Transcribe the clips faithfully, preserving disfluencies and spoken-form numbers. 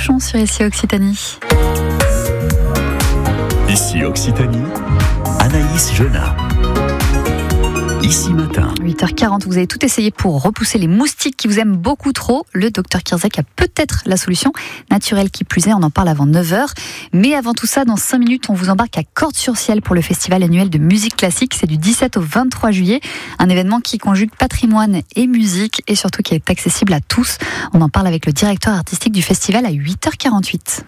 bouchons sur Ici Occitanie. Ici Occitanie, Anaïs Jonat. Ici matin. huit heures quarante, vous avez tout essayé pour repousser les moustiques qui vous aiment beaucoup trop. Le docteur Kirzek a peut-être la solution naturelle qui plus est, on en parle avant neuf heures. Mais avant tout ça, dans cinq minutes, on vous embarque à Cordes-sur-Ciel pour le festival annuel de musique classique. C'est du dix-sept au vingt-trois juillet, un événement qui conjugue patrimoine et musique et surtout qui est accessible à tous. On en parle avec le directeur artistique du festival à huit heures quarante-huit.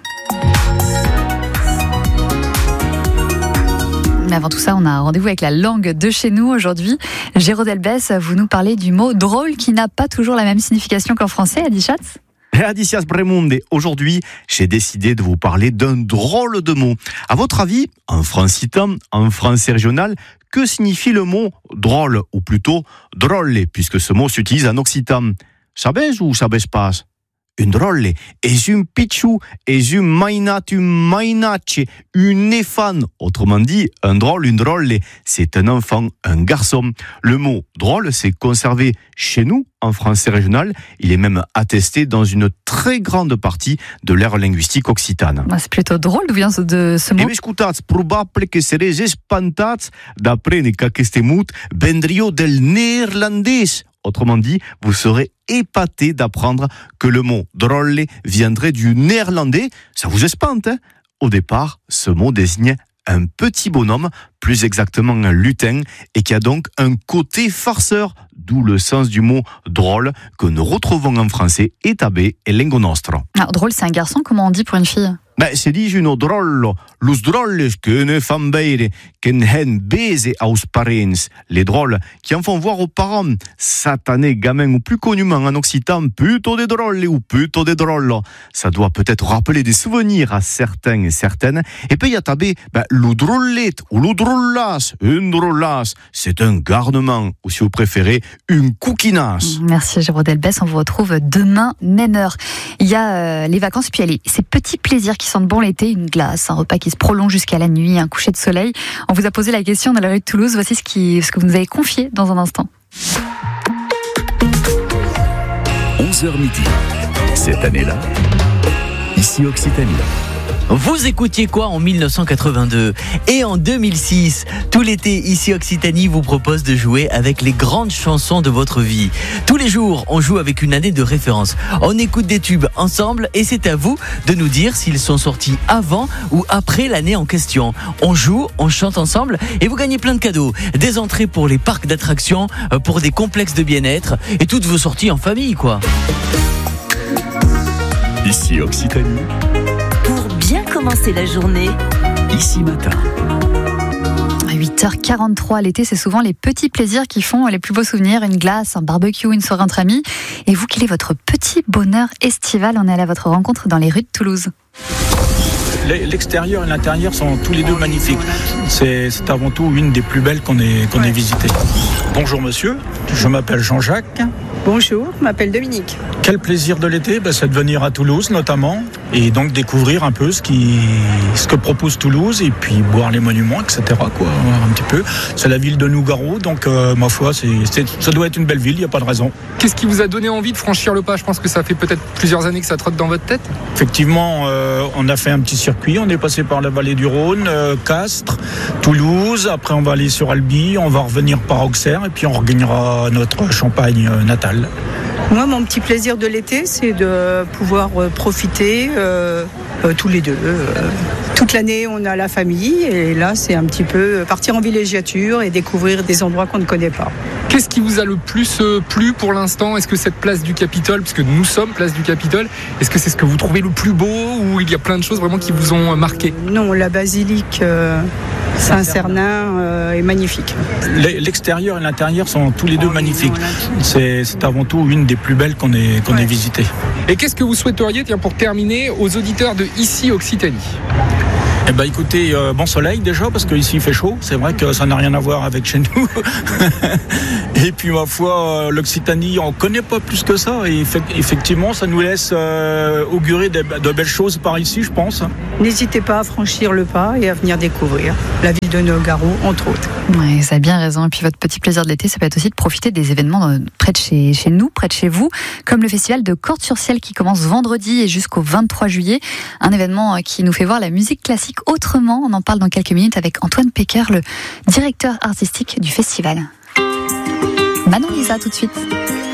Mais avant tout ça, on a rendez-vous avec la langue de chez nous aujourd'hui. Géraud Delbès, vous nous parlez du mot drôle qui n'a pas toujours la même signification qu'en français, Adi Schatz. Adicias Bremunde, aujourd'hui, j'ai décidé de vous parler d'un drôle de mot. À votre avis, en francitain, en français régional, que signifie le mot drôle, ou plutôt drôle, puisque ce mot s'utilise en occitan? Sabes ou sabes pas? Un drôle est un pichou, est un mainat, un mainache, un éfan. Autrement dit, un drôle, une drôle, c'est un enfant, un garçon. Le mot drôle s'est conservé chez nous, en français régional. Il est même attesté dans une très grande partie de l'ère linguistique occitane. C'est plutôt drôle, d'où vient ce, de, ce mot? Eh bien, écoutez, probable que serez espantats d'apprendre qu'aquest mot vendrio del néerlandais. Autrement dit, vous serez épaté d'apprendre que le mot drôle viendrait du néerlandais. Ça vous espante, hein? Au départ, ce mot désignait un petit bonhomme, plus exactement un lutin, et qui a donc un côté farceur, d'où le sens du mot drôle que nous retrouvons en français etabé et lingo nostro. Alors, drôle, c'est un garçon, comment on dit pour une fille? Ben, c'est dit uno drollo, los drolles que ne fan beire, qu'en hen bese aus parens. Les drôles qui en font voir aux parents. Satané gamin, ou plus connument en occitan, plutôt des drôles ou plutôt des drôles. Ça doit peut-être rappeler des souvenirs à certains et certaines. Et puis il y a tabé, ben, le drôlette ou le drôlas, une drôlas, c'est un garnement, ou si vous préférez, une coquinasse. Merci Géraud Delbès, on vous retrouve demain, même heure. Il y a euh, les vacances, puis il y a les, ces petits plaisirs qui sentent bon l'été, une glace, un repas qui se prolonge jusqu'à la nuit, un coucher de soleil. On vous a posé la question dans la rue de Toulouse. Voici ce, qui, ce que vous nous avez confié dans un instant. onze heures midi. Cette année-là, Ici Occitanie. Vous écoutiez quoi en mille neuf cent quatre-vingt-deux? Et en deux mille six, tout l'été, Ici Occitanie vous propose de jouer avec les grandes chansons de votre vie. Tous les jours, on joue avec une année de référence. On écoute des tubes ensemble et c'est à vous de nous dire s'ils sont sortis avant ou après l'année en question. On joue, on chante ensemble et vous gagnez plein de cadeaux. Des entrées pour les parcs d'attractions, pour des complexes de bien-être et toutes vos sorties en famille, quoi. Ici Occitanie. Bien commencer la journée. Ici matin. À huit heures quarante-trois, l'été, c'est souvent les petits plaisirs qui font les plus beaux souvenirs. Une glace, un barbecue, une soirée entre amis. Et vous, quel est votre petit bonheur estival? On est allé à votre rencontre dans les rues de Toulouse. L'extérieur et l'intérieur sont tous les deux magnifiques. C'est, c'est avant tout une des plus belles qu'on ait, qu'on ait visitées. Bonjour monsieur, je m'appelle Jean-Jacques. Bonjour, je m'appelle Dominique. Quel plaisir de l'été, ben, c'est de venir à Toulouse notamment et donc découvrir un peu ce, qui, ce que propose Toulouse et puis boire les monuments, et cetera. Quoi, un petit peu. C'est la ville de Nougaro, donc euh, ma foi, c'est, c'est, ça doit être une belle ville, il n'y a pas de raison. Qu'est-ce qui vous a donné envie de franchir le pas? Je pense que ça fait peut-être plusieurs années que ça trotte dans votre tête. Effectivement, euh, on a fait un petit circuit, on est passé par la vallée du Rhône, euh, Castres, Toulouse, après on va aller sur Albi, on va revenir par Auxerre et puis on regagnera notre Champagne euh, natale. Moi, mon petit plaisir de l'été, c'est de pouvoir euh, profiter euh, euh, tous les deux. Euh, toute l'année, on a la famille et là, c'est un petit peu partir en villégiature et découvrir des endroits qu'on ne connaît pas. Qu'est-ce qui vous a le plus euh, plu pour l'instant? Est-ce que cette place du Capitole, puisque nous sommes place du Capitole, est-ce que c'est ce que vous trouvez le plus beau ou il y a plein de choses vraiment qui vous ont marqué? Non, la basilique euh, Saint-Cernin euh, est magnifique. L'extérieur et l'intérieur sont tous les deux magnifiques. C'est, c'est avant tout une des plus belles qu'on ait, qu'on ouais. ait visitées. Et qu'est-ce que vous souhaiteriez, tiens, pour terminer, aux auditeurs de Ici Occitanie? Eh ben écoutez, euh, bon soleil déjà parce qu'ici il fait chaud. C'est vrai que ça n'a rien à voir avec chez nous. Et Et puis ma foi, l'Occitanie, on ne connaît pas plus que ça. Et effectivement, ça nous laisse euh, augurer de, de belles choses par ici, je pense. N'hésitez pas à franchir le pas et à venir découvrir la ville de Nogaro, entre autres. Oui, vous avez bien raison. Et puis votre petit plaisir de l'été, ça peut être aussi de profiter des événements près de chez, chez nous, près de chez vous, comme le festival de Cordes-sur-Ciel qui commence vendredi et jusqu'au vingt-trois juillet. Un événement qui nous fait voir la musique classique autrement. On en parle dans quelques minutes avec Antoine Pecker, le directeur artistique du festival. Manon Lisa, tout de suite.